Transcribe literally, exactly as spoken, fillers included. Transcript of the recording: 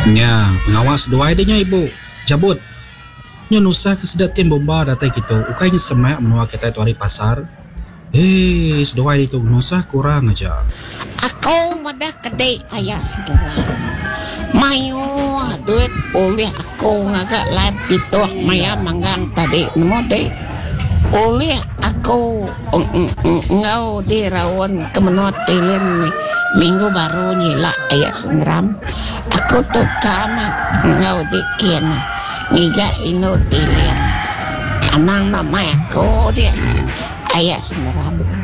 Nya, pengawas dua idenya ibu. Jabut. Nya nusa kesedatin bomba datai gitu. Ukainya semak menua kita itu hari pasar. Eh, sedua itu nusa kurang aja. Ako madah kedai ayah segera. Mayo duit oleh aku ngagak live itu maya manggang tadi nemo deh. Oleh aku ngau di rawan kemenot tilin minggu baru nyila ayah sengram. Aku tuh kama ngau di kian ngiga ino tilin. Anang nama aku dia ayah sengram.